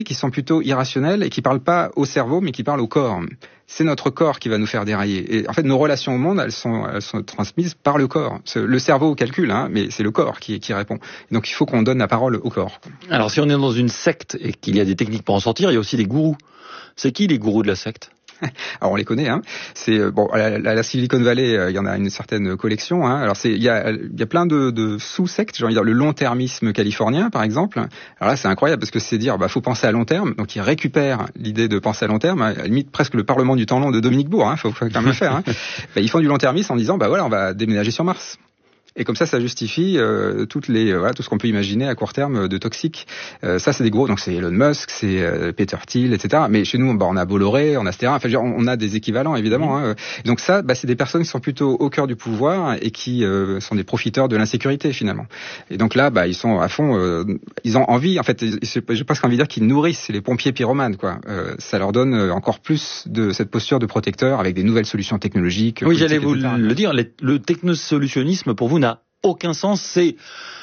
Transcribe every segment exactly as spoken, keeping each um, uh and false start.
qui sont plutôt irrationnelles et qui parlent pas au cerveau, mais qui parlent au corps. C'est notre corps qui va nous faire dérailler. Et en fait, nos relations au monde, elles sont, elles sont transmises par le corps. Le cerveau calcule, hein, mais c'est le corps qui, qui répond. Donc, il faut qu'on donne la parole au corps. Alors, si on est dans une secte et qu'il y a des techniques pour en sortir, il y a aussi des gourous. C'est qui les gourous de la secte ? Alors on les connaît, hein. C'est bon à la, à la Silicon Valley, euh, il y en a une certaine collection. Hein. Alors c'est il y a il y a plein de, de sous-sectes. J'ai envie de dire le long-termisme californien, par exemple. Alors là c'est incroyable parce que c'est dire bah faut penser à long terme. Donc ils récupèrent l'idée de penser à long terme, à la limite presque le Parlement du temps long de Dominique Bourg. Hein. Faut, faut quand même le faire. Hein. Bah, ils font du long-termisme en disant bah voilà on va déménager sur Mars. Et comme ça, ça justifie euh, toutes les, euh, voilà, tout ce qu'on peut imaginer à court terme de toxiques. Euh, ça, c'est des gros. Donc, c'est Elon Musk, c'est euh, Peter Thiel, et cetera. Mais chez nous, bah, on a Bolloré, on a Sterling. Enfin, on, on a des équivalents, évidemment. Mmh. Hein. Donc ça, bah, c'est des personnes qui sont plutôt au cœur du pouvoir et qui euh, sont des profiteurs de l'insécurité, finalement. Et donc là, bah, ils sont à fond. Euh, ils ont envie, en fait, j'ai presque envie de dire qu'ils nourrissent les pompiers pyromanes, quoi. Euh, ça leur donne encore plus de cette posture de protecteur avec des nouvelles solutions technologiques. Oui, j'allais vous le dire. Les, le technosolutionnisme, pour vous, n'a aucun sens, c'est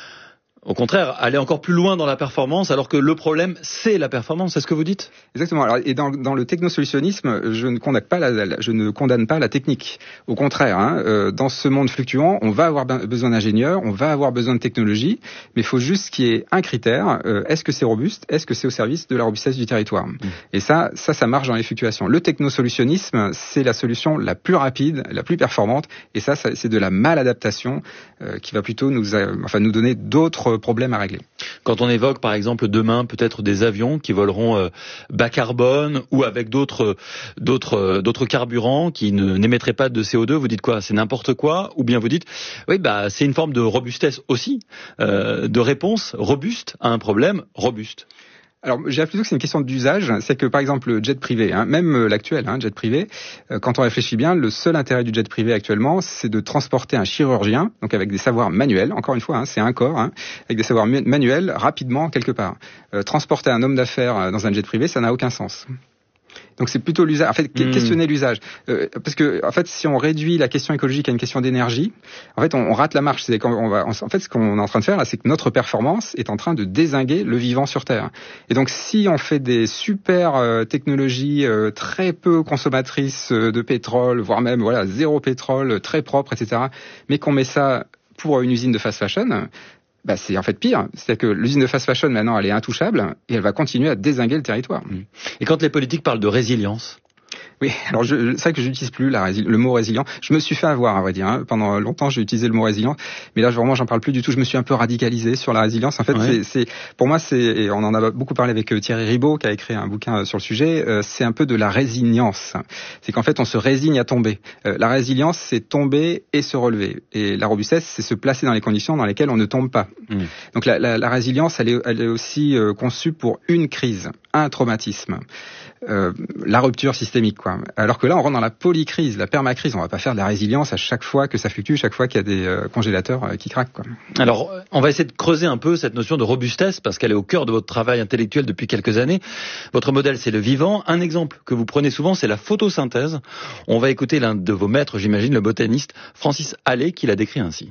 au contraire aller encore plus loin dans la performance, alors que le problème c'est la performance, c'est ce que vous dites ? Exactement. Alors, et dans, dans le technosolutionnisme, je ne condamne pas la, la, je ne condamne pas la technique. Au contraire, hein, euh, dans ce monde fluctuant, on va avoir besoin d'ingénieurs, on va avoir besoin de technologie, mais il faut juste qu'il y ait un critère. Euh, est-ce que c'est robuste ? Est-ce que c'est au service de la robustesse du territoire ? mmh. Et ça, ça, ça marche dans les fluctuations. Le technosolutionnisme, c'est la solution la plus rapide, la plus performante, et ça, ça c'est de la maladaptation euh, qui va plutôt nous, euh, enfin, nous donner d'autres problèmes à régler. Quand on évoque par exemple demain peut-être des avions qui voleront euh, bas carbone ou avec d'autres d'autres euh, d'autres carburants qui ne n'émettraient pas de C O deux, vous dites quoi ? C'est n'importe quoi ? Ou bien vous dites oui bah c'est une forme de robustesse aussi, euh, de réponse robuste à un problème robuste. Alors, je dirais plutôt que c'est une question d'usage. C'est que, par exemple, le jet privé, hein, même l'actuel hein, jet privé, euh, quand on réfléchit bien, le seul intérêt du jet privé actuellement, c'est de transporter un chirurgien, donc avec des savoirs manuels, encore une fois, hein, c'est un corps, hein, avec des savoirs manuels, rapidement, quelque part. Euh, transporter un homme d'affaires dans un jet privé, ça n'a aucun sens. Donc c'est plutôt l'usage. En fait, questionner mmh. l'usage, euh, parce que en fait, si on réduit la question écologique à une question d'énergie, en fait, on, on rate la marche. C'est quand on va, en fait, ce qu'on est en train de faire là, c'est que notre performance est en train de dézinguer le vivant sur Terre. Et donc, si on fait des super euh, technologies euh, très peu consommatrices euh, de pétrole, voire même voilà zéro pétrole, très propre, et cetera, mais qu'on met ça pour une usine de fast fashion. Bah, c'est en fait pire. C'est-à-dire que l'usine de fast fashion, maintenant, elle est intouchable et elle va continuer à dézinguer le territoire. Et quand les politiques parlent de résilience ? Oui, alors je, c'est vrai que je n'utilise plus la, le mot résilient. Je me suis fait avoir, à vrai dire. Hein. Pendant longtemps, j'ai utilisé le mot résilient, mais là, vraiment, j'en parle plus du tout. Je me suis un peu radicalisé sur la résilience. En fait, ouais. c'est, c'est, pour moi, c'est, et on en a beaucoup parlé avec Thierry Ribaud, qui a écrit un bouquin sur le sujet. Euh, c'est un peu de la résilience. C'est qu'en fait, on se résigne à tomber. Euh, la résilience, c'est tomber et se relever. Et la robustesse, c'est se placer dans les conditions dans lesquelles on ne tombe pas. Mmh. Donc, la, la, la résilience, elle est, elle est aussi euh, conçue pour une crise, un traumatisme. Euh, la rupture systémique, quoi. Alors que là, on rentre dans la polycrise, la permacrise. On va pas faire de la résilience à chaque fois que ça fluctue, chaque fois qu'il y a des euh, congélateurs euh, qui craquent, quoi. Alors, on va essayer de creuser un peu cette notion de robustesse parce qu'elle est au cœur de votre travail intellectuel depuis quelques années. Votre modèle, c'est le vivant. Un exemple que vous prenez souvent, c'est la photosynthèse. On va écouter l'un de vos maîtres, j'imagine, le botaniste Francis Hallé, qui l'a décrit ainsi.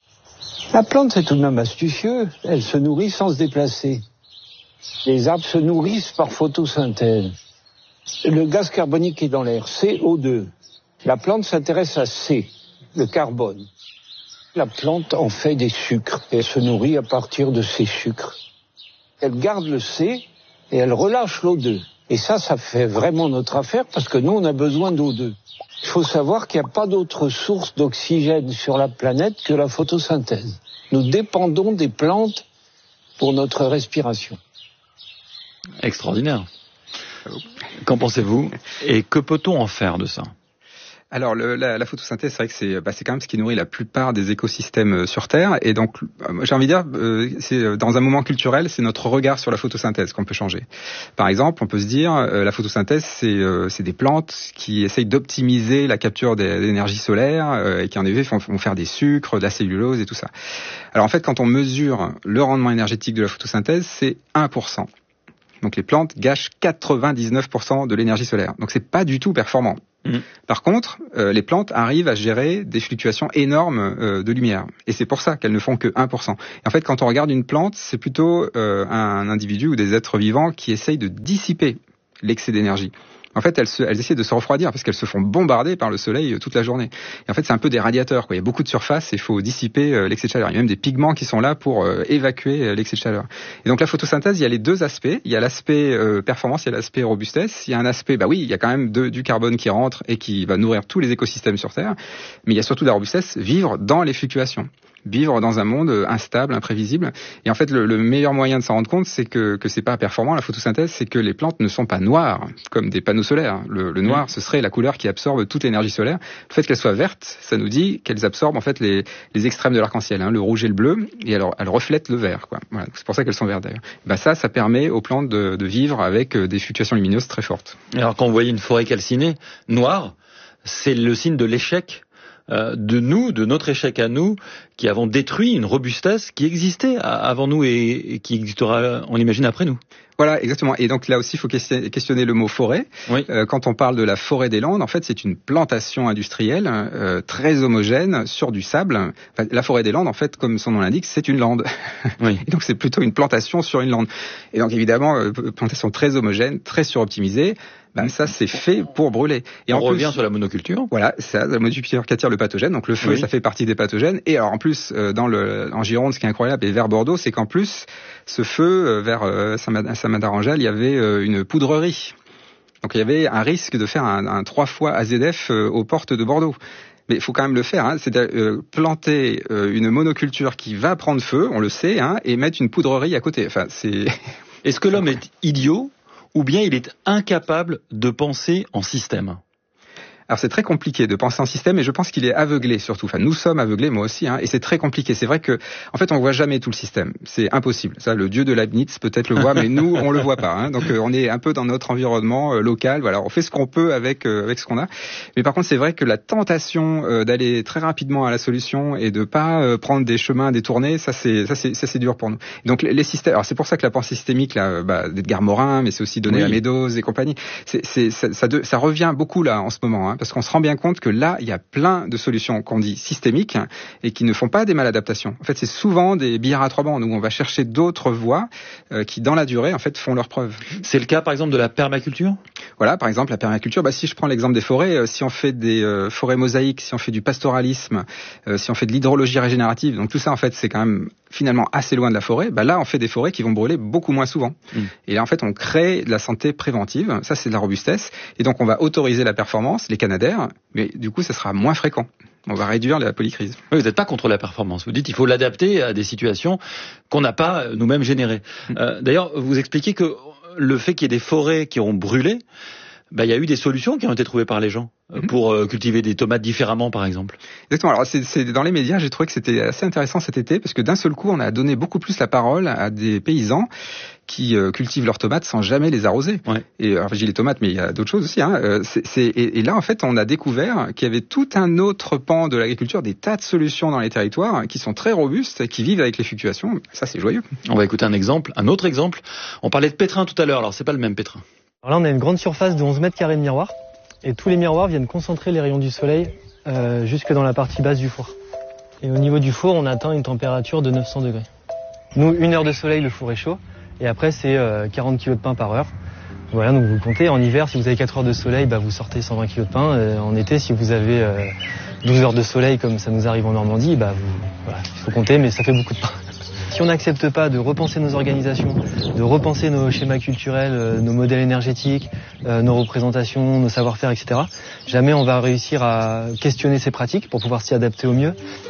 La plante, c'est tout de même astucieux. Elle se nourrit sans se déplacer. Les arbres se nourrissent par photosynthèse. Le gaz carbonique est dans l'air, C O deux. La plante s'intéresse à C, le carbone. La plante en fait des sucres et elle se nourrit à partir de ces sucres. Elle garde le C et elle relâche l'O deux. Et ça, ça fait vraiment notre affaire parce que nous, on a besoin d'O deux. Il faut savoir qu'il n'y a pas d'autre source d'oxygène sur la planète que la photosynthèse. Nous dépendons des plantes pour notre respiration. Extraordinaire. Qu'en pensez-vous ? Et que peut-on en faire de ça ? Alors le, la, la photosynthèse, c'est vrai que c'est, bah, c'est quand même ce qui nourrit la plupart des écosystèmes sur Terre. Et donc, euh, j'ai envie de dire, euh, c'est dans un moment culturel, c'est notre regard sur la photosynthèse qu'on peut changer. Par exemple, on peut se dire, euh, la photosynthèse, c'est, euh, c'est des plantes qui essayent d'optimiser la capture des, de l'énergie solaire euh, et qui en effet font, font faire des sucres, de la cellulose et tout ça. Alors en fait, quand on mesure le rendement énergétique de la photosynthèse, c'est un pour cent. Donc les plantes gâchent quatre-vingt-dix-neuf pour cent de l'énergie solaire. Donc c'est pas du tout performant. Mmh. Par contre, euh, les plantes arrivent à gérer des fluctuations énormes euh, de lumière. Et c'est pour ça qu'elles ne font que un pour cent. Et en fait, quand on regarde une plante, c'est plutôt euh, un individu ou des êtres vivants qui essayent de dissiper l'excès d'énergie. En fait, elles, se, elles essaient de se refroidir parce qu'elles se font bombarder par le soleil toute la journée. Et en fait, c'est un peu des radiateurs, quoi. Il y a beaucoup de surface et il faut dissiper euh, l'excès de chaleur. Il y a même des pigments qui sont là pour euh, évacuer euh, l'excès de chaleur. Et donc la photosynthèse, il y a les deux aspects. Il y a l'aspect euh, performance, il y a l'aspect robustesse. Il y a un aspect, bah oui, il y a quand même de, du carbone qui rentre et qui va nourrir tous les écosystèmes sur Terre. Mais il y a surtout de la robustesse, vivre dans les fluctuations. Vivre dans un monde instable, imprévisible. Et en fait, le, le meilleur moyen de s'en rendre compte, c'est que, que c'est pas performant, la photosynthèse, c'est que les plantes ne sont pas noires, comme des panneaux solaires. Le, le noir, ce serait la couleur qui absorbe toute l'énergie solaire. Le fait qu'elles soient vertes, ça nous dit qu'elles absorbent, en fait, les, les extrêmes de l'arc-en-ciel, hein, le rouge et le bleu, et alors, elles reflètent le vert, quoi. Voilà. C'est pour ça qu'elles sont vertes, d'ailleurs. Ben ça, ça permet aux plantes de, de vivre avec des fluctuations lumineuses très fortes. Alors, quand vous voyez une forêt calcinée, noire, c'est le signe de l'échec de nous, de notre échec à nous, qui avons détruit une robustesse qui existait avant nous et qui existera, on l'imagine, après nous. Voilà, exactement. Et donc là aussi, il faut questionner le mot forêt. Oui. Euh, quand on parle de la forêt des Landes, en fait, c'est une plantation industrielle euh, très homogène sur du sable. Enfin, la forêt des Landes, en fait, comme son nom l'indique, c'est une lande. Oui. Et donc c'est plutôt une plantation sur une lande. Et donc évidemment, euh, plantation très homogène, très suroptimisée. Ben, ça, c'est fait pour brûler. Et on en revient plus, sur la monoculture. Voilà, c'est la monoculture qui attire le pathogène. Donc le feu, oui. Ça fait partie des pathogènes. Et alors en plus, euh, dans le, en Gironde, ce qui est incroyable, et vers Bordeaux, c'est qu'en plus, ce feu, euh, vers euh, Saint-Mad-Arangel, il y avait euh, une poudrerie. Donc il y avait un risque de faire un, un trois fois A Z F euh, aux portes de Bordeaux. Mais il faut quand même le faire, hein. C'est de euh, planter euh, une monoculture qui va prendre feu, on le sait, hein, et mettre une poudrerie à côté. Enfin, c'est. Est-ce que l'homme est idiot ou bien il est incapable de penser en système? Alors c'est très compliqué de penser en système, et je pense qu'il est aveuglé surtout. Enfin, nous sommes aveuglés, moi aussi, hein, et c'est très compliqué. C'est vrai que, en fait, on voit jamais tout le système. C'est impossible. Ça, le dieu de Leibniz peut-être le voit, mais nous, on le voit pas. Hein. Donc, euh, on est un peu dans notre environnement euh, local. Voilà, on fait ce qu'on peut avec euh, avec ce qu'on a. Mais par contre, c'est vrai que la tentation euh, d'aller très rapidement à la solution et de pas euh, prendre des chemins détournés, ça c'est ça c'est ça c'est dur pour nous. Donc les, les systèmes. Alors c'est pour ça que la pensée systémique, là, bah, d'Edgar Morin, mais c'est aussi donné oui. à Meadows et compagnie. C'est c'est ça ça, de, ça revient beaucoup là en ce moment. Hein. Parce qu'on se rend bien compte que là, il y a plein de solutions qu'on dit systémiques et qui ne font pas des maladaptations. En fait, c'est souvent des billards à trois bandes où on va chercher d'autres voies euh, qui, dans la durée, en fait, font leurs preuves. C'est le cas, par exemple, de la permaculture ? Voilà, par exemple, la permaculture, bah, si je prends l'exemple des forêts, euh, si on fait des euh, forêts mosaïques, si on fait du pastoralisme, euh, si on fait de l'hydrologie régénérative, donc tout ça, en fait, c'est quand même finalement assez loin de la forêt, bah là, on fait des forêts qui vont brûler beaucoup moins souvent. Mmh. Et là, en fait, on crée de la santé préventive, ça, c'est de la robustesse, et donc on va autoriser la performance, les canadaires, mais du coup, ça sera moins fréquent. On va réduire la polycrise. Oui, vous n'êtes pas contre la performance. Vous dites qu'il faut l'adapter à des situations qu'on n'a pas nous-mêmes générées. Mmh. Euh, d'ailleurs, vous expliquez que le fait qu'il y ait des forêts qui ont brûlé, bah, il y a eu des solutions qui ont été trouvées par les gens mmh. pour euh, cultiver des tomates différemment, par exemple. Exactement. Alors, c'est, c'est dans les médias, j'ai trouvé que c'était assez intéressant cet été parce que d'un seul coup, on a donné beaucoup plus la parole à des paysans qui euh, cultivent leurs tomates sans jamais les arroser. Ouais. Et alors, j'ai dit les tomates, mais il y a d'autres choses aussi. Hein. Euh, c'est, c'est, et, et là, en fait, on a découvert qu'il y avait tout un autre pan de l'agriculture, des tas de solutions dans les territoires hein, qui sont très robustes, qui vivent avec les fluctuations. Ça, c'est joyeux. On va écouter un exemple, un autre exemple. On parlait de pétrin tout à l'heure. Alors, c'est pas le même pétrin. Alors là, on a une grande surface de onze mètres carrés de miroirs. Et tous les miroirs viennent concentrer les rayons du soleil euh, jusque dans la partie basse du four. Et au niveau du four, on atteint une température de neuf cents degrés. Nous, une heure de soleil, le four est chaud. Et après, c'est euh, quarante kilos de pain par heure. Voilà, donc vous comptez. En hiver, si vous avez quatre heures de soleil, bah, vous sortez cent vingt kilos de pain. Euh, en été, si vous avez euh, douze heures de soleil, comme ça nous arrive en Normandie, bah, vous, voilà, il faut compter, mais ça fait beaucoup de pain. Si on n'accepte pas de repenser nos organisations, de repenser nos schémas culturels, euh, nos modèles énergétiques, euh, nos représentations, nos savoir-faire, et cetera, jamais on va réussir à questionner ces pratiques pour pouvoir s'y adapter au mieux.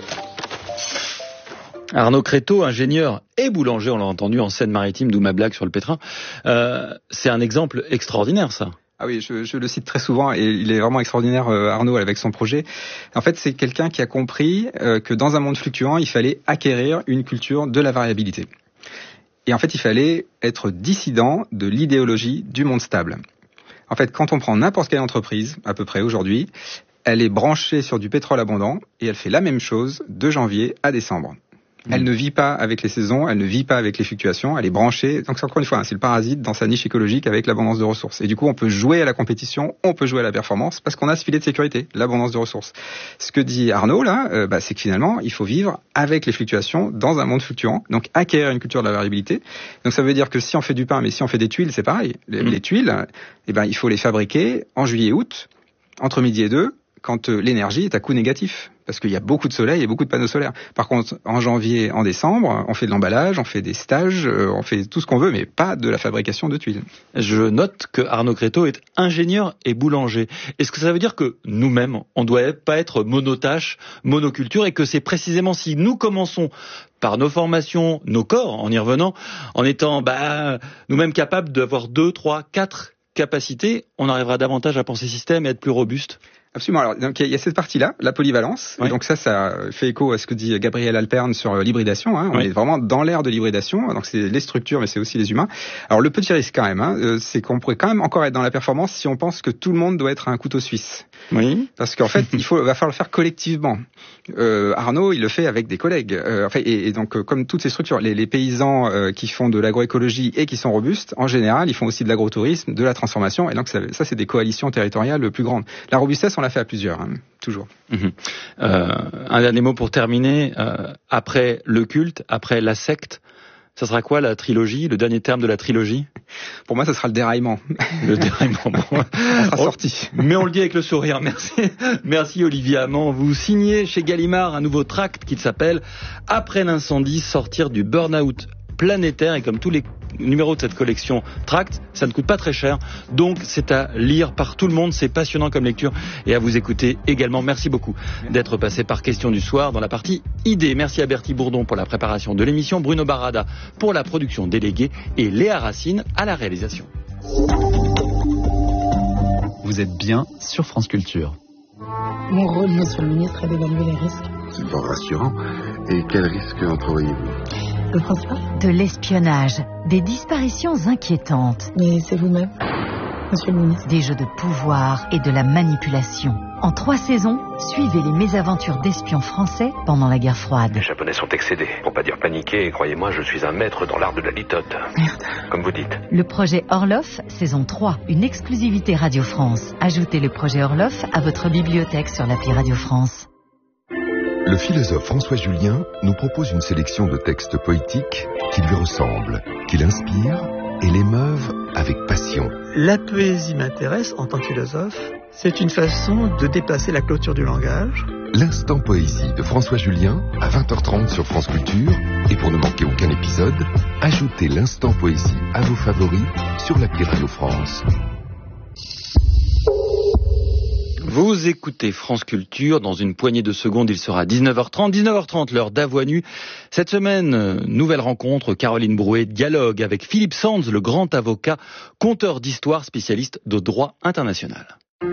Arnaud Créteau, ingénieur et boulanger, on l'a entendu en Seine-Maritime, d'où ma blague sur le pétrin. Euh, c'est un exemple extraordinaire, ça. Ah oui, je, je le cite très souvent et il est vraiment extraordinaire, euh, Arnaud, avec son projet. En fait, c'est quelqu'un qui a compris euh, que dans un monde fluctuant, il fallait acquérir une culture de la variabilité. Et en fait, il fallait être dissident de l'idéologie du monde stable. En fait, quand on prend n'importe quelle entreprise, à peu près aujourd'hui, elle est branchée sur du pétrole abondant et elle fait la même chose de janvier à décembre. Elle mmh. ne vit pas avec les saisons, elle ne vit pas avec les fluctuations, elle est branchée. Donc c'est encore une fois, hein, c'est le parasite dans sa niche écologique avec l'abondance de ressources. Et du coup, on peut jouer à la compétition, on peut jouer à la performance parce qu'on a ce filet de sécurité, l'abondance de ressources. Ce que dit Arnaud là, euh, bah, c'est que finalement, il faut vivre avec les fluctuations dans un monde fluctuant. Donc acquérir une culture de la variabilité. Donc ça veut dire que si on fait du pain, mais si on fait des tuiles, c'est pareil. Les, mmh. les tuiles, eh ben il faut les fabriquer en juillet et août, entre midi et deux, quand euh, l'énergie est à coût négatif. Parce qu'il y a beaucoup de soleil et beaucoup de panneaux solaires. Par contre, en janvier, en décembre, on fait de l'emballage, on fait des stages, euh, on fait tout ce qu'on veut, mais pas de la fabrication de tuiles. Je note que Arnaud Créteau est ingénieur et boulanger. Est-ce que ça veut dire que nous-mêmes, on ne doit pas être monotâche, monoculture, et que c'est précisément si nous commençons par nos formations, nos corps, en y revenant, en étant bah, nous-mêmes capables d'avoir deux, trois, quatre capacités, on arrivera davantage à penser système et être plus robuste? Absolument. Alors, donc, il y a cette partie-là, la polyvalence. Oui. Et donc ça, ça fait écho à ce que dit Gabriel Alperne sur l'hybridation. Hein. On oui. est vraiment dans l'ère de l'hybridation. Donc c'est les structures, mais c'est aussi les humains. Alors le petit risque quand même, hein, c'est qu'on pourrait quand même encore être dans la performance si on pense que tout le monde doit être un couteau suisse. Oui. Parce qu'en fait, il faut, va falloir le faire collectivement. Euh, Arnaud, il le fait avec des collègues. Euh, enfin, et, et donc, euh, comme toutes ces structures, les, les paysans euh, qui font de l'agroécologie et qui sont robustes, en général, ils font aussi de l'agrotourisme, de la transformation. Et donc, ça, ça c'est des coalitions territoriales plus grandes. La robustesse, on l'a fait à plusieurs, hein, toujours. Mmh. Euh, un dernier mot pour terminer. Euh, après le culte, après la secte, ça sera quoi la trilogie, le dernier terme de la trilogie? Pour moi, ça sera le déraillement. Le déraillement. Bon. On sera sorti. Mais on le dit avec le sourire. Merci, merci Olivier Amand. Vous signez chez Gallimard un nouveau tract qui s'appelle « Après l'incendie, sortir du burn-out planétaire ». Et comme tous les numéros de cette collection Tract, ça ne coûte pas très cher. Donc c'est à lire par tout le monde. C'est passionnant comme lecture et à vous écouter également. Merci beaucoup d'être passé par Question du soir dans la partie idées. Merci à Bertie Bourdon pour la préparation de l'émission, Bruno Barada pour la production déléguée et Léa Racine à la réalisation. Vous êtes bien sur France Culture. Mon rôle, monsieur le ministre, est d'évaluer les risques. C'est fort rassurant. Et quels risques entrevoyez-vous? Le principal? De l'espionnage, des disparitions inquiétantes. Mais c'est vous-même, monsieur le ministre. Des jeux de pouvoir et de la manipulation. En trois saisons, suivez les mésaventures d'espions français pendant la guerre froide. Les Japonais sont excédés, pour pas dire paniqués, et croyez-moi, je suis un maître dans l'art de la litote. Merde. Comme vous dites. Le projet Orloff, saison trois, une exclusivité Radio France. Ajoutez le projet Orloff à votre bibliothèque sur l'appli Radio France. Le philosophe François Julien nous propose une sélection de textes poétiques qui lui ressemblent, qui l'inspirent et l'émeuvent avec passion. La poésie m'intéresse en tant que philosophe. C'est une façon de dépasser la clôture du langage. L'instant poésie de François Julien à vingt heures trente sur France Culture. Et pour ne manquer aucun épisode, ajoutez l'instant poésie à vos favoris sur l'appli Radio France. Vous écoutez France Culture, dans une poignée de secondes, il sera dix-neuf heures trente. dix-neuf heures trente, l'heure d'À Voix Nue. Cette semaine, nouvelle rencontre, Caroline Brouet dialogue avec Philippe Sands, le grand avocat, conteur d'histoire, spécialiste de droit international.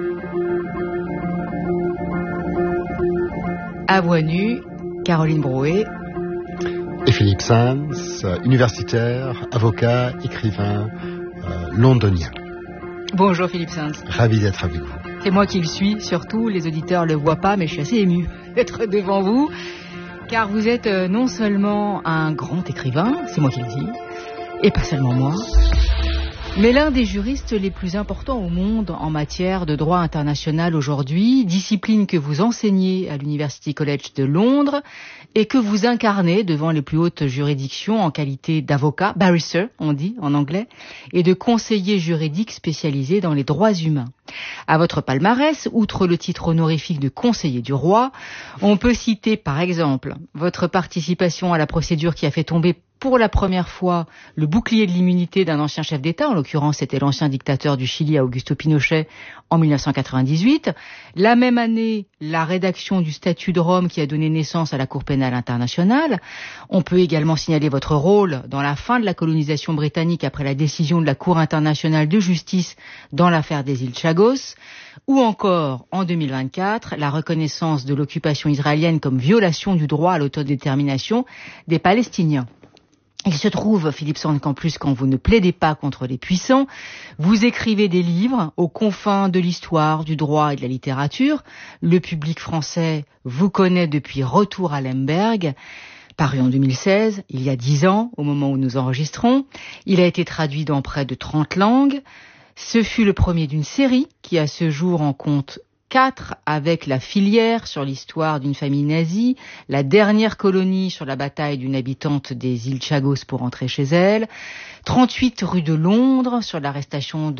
À Voix Nue, Caroline Brouet. Et Philippe Sands, universitaire, avocat, écrivain, euh, londonien. Bonjour Philippe Sands. Ravi d'être avec vous. C'est moi qui le suis, surtout les auditeurs le voient pas, mais je suis assez ému d'être devant vous, car vous êtes non seulement un grand écrivain, c'est moi qui le dis, et pas seulement moi, mais l'un des juristes les plus importants au monde en matière de droit international aujourd'hui, discipline que vous enseignez à l'University College de Londres et que vous incarnez devant les plus hautes juridictions en qualité d'avocat, barrister on dit en anglais, et de conseiller juridique spécialisé dans les droits humains. À votre palmarès, outre le titre honorifique de conseiller du roi, on peut citer par exemple votre participation à la procédure qui a fait tomber pour la première fois le bouclier de l'immunité d'un ancien chef d'État, en l'occurrence c'était l'ancien dictateur du Chili Augusto Pinochet en mille neuf cent quatre-vingt-dix-huit. La même année, la rédaction du statut de Rome qui a donné naissance à la Cour pénale internationale. On peut également signaler votre rôle dans la fin de la colonisation britannique après la décision de la Cour internationale de justice dans l'affaire des îles Chagos. Ou encore, en deux mille vingt-quatre, la reconnaissance de l'occupation israélienne comme violation du droit à l'autodétermination des Palestiniens. Il se trouve, Philippe Sands, qu'en plus, quand vous ne plaidez pas contre les puissants, vous écrivez des livres aux confins de l'histoire, du droit et de la littérature. Le public français vous connaît depuis Retour à Lemberg. paru en deux mille seize, il y a dix ans, au moment où nous enregistrons. Il a été traduit dans près de trente langues. Ce fut le premier d'une série qui, à ce jour, en compte quatre, avec La Filière sur l'histoire d'une famille nazie, La dernière colonie sur la bataille d'une habitante des îles Chagos pour entrer chez elle, trente-huit rue de Londres sur l'arrestation de